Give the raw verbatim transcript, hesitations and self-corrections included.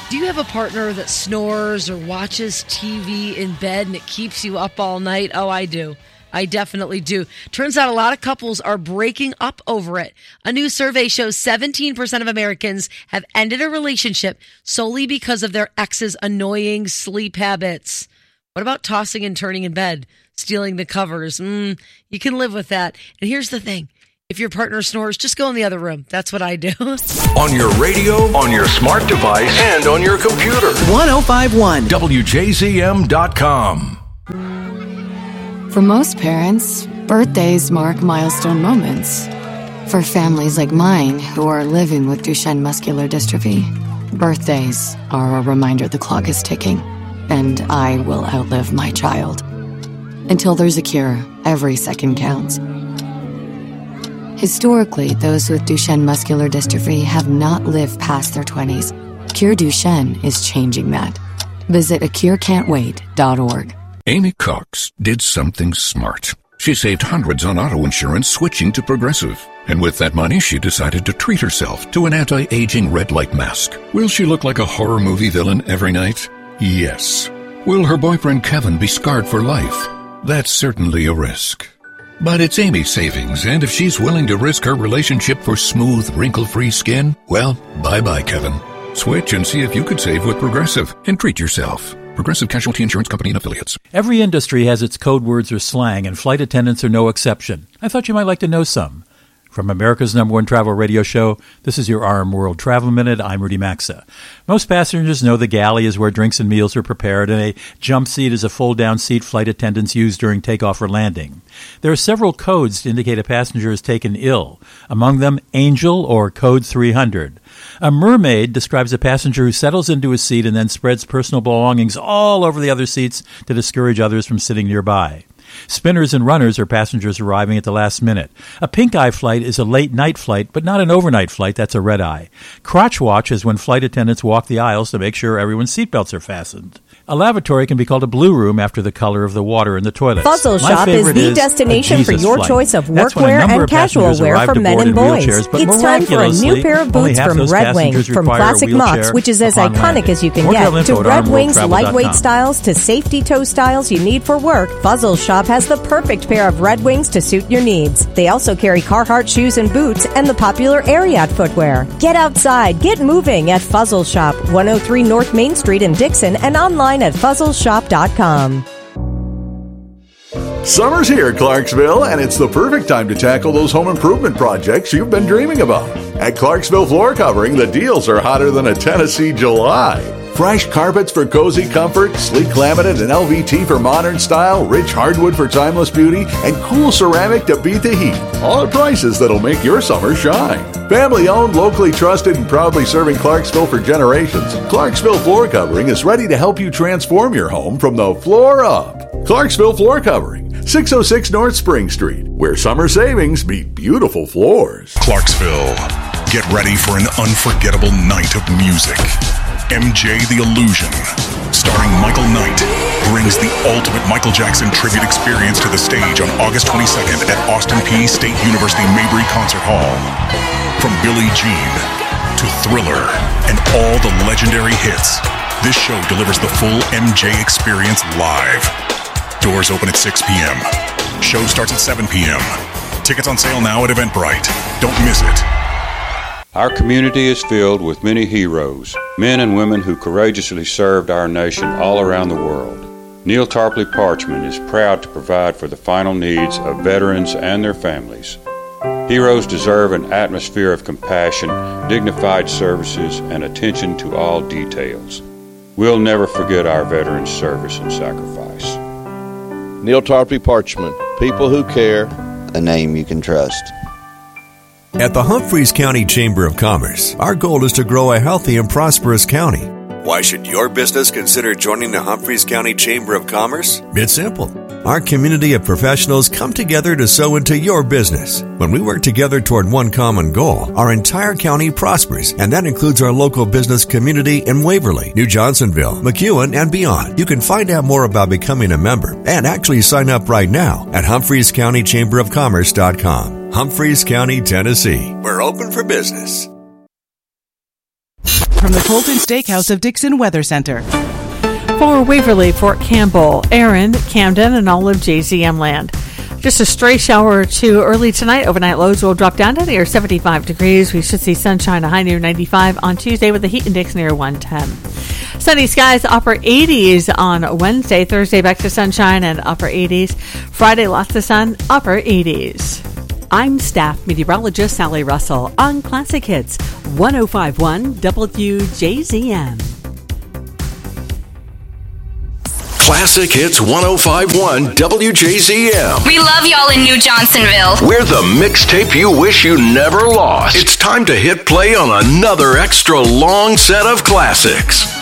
Do you have a partner that snores or watches T V in bed and it keeps you up all night? Oh, I do. I definitely do. Turns out a lot of couples are breaking up over it. A new survey shows seventeen percent of Americans have ended a relationship solely because of their ex's annoying sleep habits. What about tossing and turning in bed, stealing the covers? Mm, you can live with that. And here's the thing. If your partner snores, just go in the other room. That's what I do. On your radio, on your smart device, and on your computer. one oh five point one W J Z M dot com. For most parents, birthdays mark milestone moments. For families like mine who are living with Duchenne muscular dystrophy, birthdays are a reminder the clock is ticking, and I will outlive my child. Until there's a cure, every second counts. Historically, those with Duchenne muscular dystrophy have not lived past their twenties. Cure Duchenne is changing that. Visit a cure can't wait dot org. Amy Cox did something smart. She saved hundreds on auto insurance switching to Progressive. And with that money, she decided to treat herself to an anti-aging red light mask. Will she look like a horror movie villain every night? Yes. Will her boyfriend Kevin be scarred for life? That's certainly a risk. But it's Amy's savings, and if she's willing to risk her relationship for smooth, wrinkle-free skin, well, bye-bye, Kevin. Switch and see if you could save with Progressive and treat yourself. Progressive Casualty Insurance Company and Affiliates. Every industry has its code words or slang, and flight attendants are no exception. I thought you might like to know some. From America's number one travel radio show, this is your R M World Travel Minute. I'm Rudy Maxa. Most passengers know the galley is where drinks and meals are prepared, and a jump seat is a fold-down seat flight attendants use during takeoff or landing. There are several codes to indicate a passenger is taken ill, among them Angel or Code three hundred. A mermaid describes a passenger who settles into a seat and then spreads personal belongings all over the other seats to discourage others from sitting nearby. Spinners and runners are passengers arriving at the last minute. A pink-eye flight is a late-night flight, but not an overnight flight. That's a red-eye. Crotch watch is when flight attendants walk the aisles to make sure everyone's seatbelts are fastened. A lavatory can be called a blue room after the color of the water in the toilets. Fuzzle Shop is the destination for your flight. choice of workwear and casual wear for men and boys. It's time for a new pair of boots from Red Wing. From classic Mocs, which is as iconic landing. as you can More get, to Red Wing's lightweight styles to safety toe styles you need for work, Fuzzle Shop has the perfect pair of Red Wings to suit your needs. They also carry Carhartt shoes and boots and the popular Ariat footwear. Get outside, get moving at Fuzzle Shop, one oh three North Main Street in Dixon, and online at fuzzle shop dot com. Summer's here, Clarksville, and it's the perfect time to tackle those home improvement projects you've been dreaming about. At Clarksville Floor Covering, the deals are hotter than a Tennessee July. Fresh carpets for cozy comfort, sleek laminate and L V T for modern style, rich hardwood for timeless beauty, and cool ceramic to beat the heat. All at prices that'll make your summer shine. Family owned, locally trusted, and proudly serving Clarksville for generations, Clarksville Floor Covering is ready to help you transform your home from the floor up. Clarksville Floor Covering, six oh six North Spring Street, where summer savings meet beautiful floors. Clarksville, get ready for an unforgettable night of music. M J the Illusion, starring Michael Knight, brings the ultimate Michael Jackson tribute experience to the stage on August twenty-second at Austin Peay State University Mabry Concert Hall. From Billie Jean to Thriller and all the legendary hits, this show delivers the full M J experience live. Doors open at six p.m. Show starts at seven p.m. Tickets on sale now at Eventbrite. Don't miss it. Our community is filled with many heroes, men and women who courageously served our nation all around the world. Neil Tarpley Parchman is proud to provide for the final needs of veterans and their families. Heroes deserve an atmosphere of compassion, dignified services, and attention to all details. We'll never forget our veterans' service and sacrifice. Neil Tarpley Parchman, people who care, a name you can trust. At the Humphreys County Chamber of Commerce, our goal is to grow a healthy and prosperous county. Why should your business consider joining the Humphreys County Chamber of Commerce? It's simple. Our community of professionals come together to sow into your business. When we work together toward one common goal, our entire county prospers, and that includes our local business community in Waverly, New Johnsonville, McEwen, and beyond. You can find out more about becoming a member and actually sign up right now at humphreys county chamber of commerce dot com. Humphreys County, Tennessee. We're open for business. from the Colton Steakhouse of Dixon Weather Center. For Waverly, Fort Campbell, Erin, Camden, and all of J Z M land. Just a stray shower or two early tonight. Overnight lows will drop down to near seventy-five degrees. We should see sunshine, a high near ninety-five on Tuesday with the heat index near one ten. Sunny skies, upper eighties on Wednesday. Thursday, back to sunshine and upper eighties. Friday, lots of sun, upper eighties. I'm staff meteorologist Sally Russell on Classic Hits one oh five point one W J Z M. Classic Hits one oh five point one W J Z M. We love y'all in New Johnsonville. We're the mixtape you wish you never lost. It's time to hit play on another extra long set of classics.